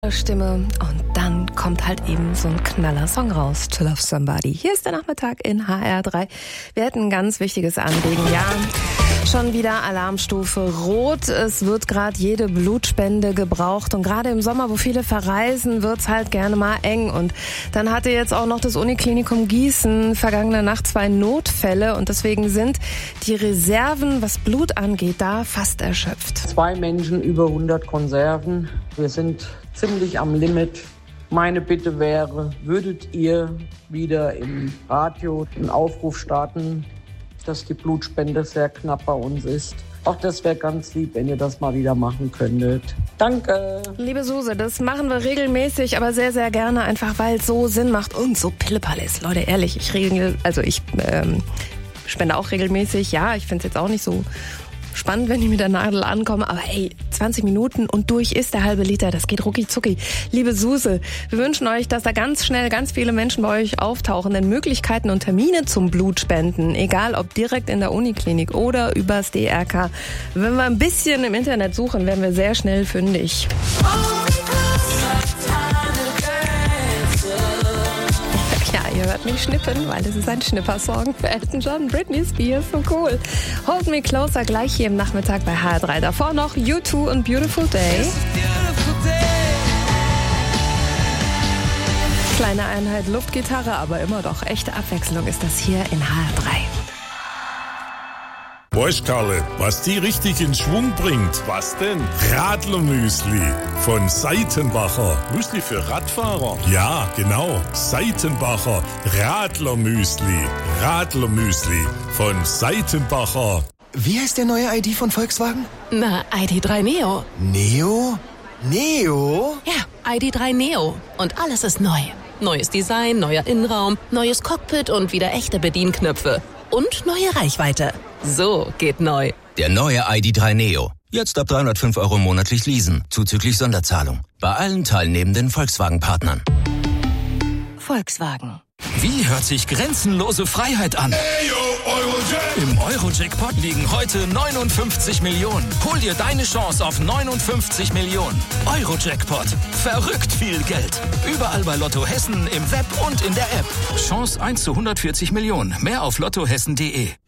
Stimme und dann kommt halt eben so ein Knaller-Song raus, To Love Somebody. Hier ist der Nachmittag in HR3. Wir hätten ein ganz wichtiges Anliegen, ja. Schon wieder Alarmstufe Rot. Es wird gerade jede Blutspende gebraucht und gerade im Sommer, wo viele verreisen, wird's halt gerne mal eng. Und dann hatte jetzt auch noch das Uniklinikum Gießen vergangene Nacht 2 Notfälle und deswegen sind die Reserven, was Blut angeht, da fast erschöpft. 2 Menschen, über 100 Konserven. Wir sind ziemlich am Limit. Meine Bitte wäre, würdet ihr wieder im Radio einen Aufruf starten, dass die Blutspende sehr knapp bei uns ist. Auch das wäre ganz lieb, wenn ihr das mal wieder machen könntet. Danke. Liebe Suse, das machen wir regelmäßig, aber sehr, sehr gerne, einfach weil es so Sinn macht und so Pillepalle ist. Leute, ehrlich, ich spende auch regelmäßig. Ja, ich finde es jetzt auch nicht so spannend, wenn ich mit der Nadel ankomme, aber hey, 20 Minuten und durch ist der halbe Liter, das geht rucki zucki. Liebe Suse, wir wünschen euch, dass da ganz schnell ganz viele Menschen bei euch auftauchen, denn Möglichkeiten und Termine zum Blutspenden, egal ob direkt in der Uniklinik oder übers DRK, wenn wir ein bisschen im Internet suchen, werden wir sehr schnell fündig. Ihr hört mich schnippen, weil es ist ein Schnippersong für Elton John, Britney Spears, so cool. Hold Me Closer gleich hier im Nachmittag bei HR3. Davor noch U2 und Beautiful Day. Kleine Einheit Luftgitarre, aber immer doch echte Abwechslung ist das hier in HR3. Weißt Karle, was die richtig in Schwung bringt? Was denn? Radlermüsli von Seitenbacher. Müsli für Radfahrer? Ja, genau. Seitenbacher Radlermüsli. Radlermüsli von Seitenbacher. Wie heißt der neue ID von Volkswagen? Na, ID.3 Neo. Neo? Neo? Ja, ID.3 Neo. Und alles ist neu. Neues Design, neuer Innenraum, neues Cockpit und wieder echte Bedienknöpfe. Und neue Reichweite. So geht neu. Der neue ID.3 Neo. Jetzt ab 305 € monatlich leasen, zuzüglich Sonderzahlung. Bei allen teilnehmenden Volkswagen-Partnern. Volkswagen. Wie hört sich grenzenlose Freiheit an? Im Euro-Jackpot liegen heute 59 Millionen. Hol dir deine Chance auf 59 Millionen. Euro-Jackpot. Verrückt viel Geld. Überall bei Lotto Hessen, im Web und in der App. Chance 1 zu 140 Millionen. Mehr auf lottohessen.de.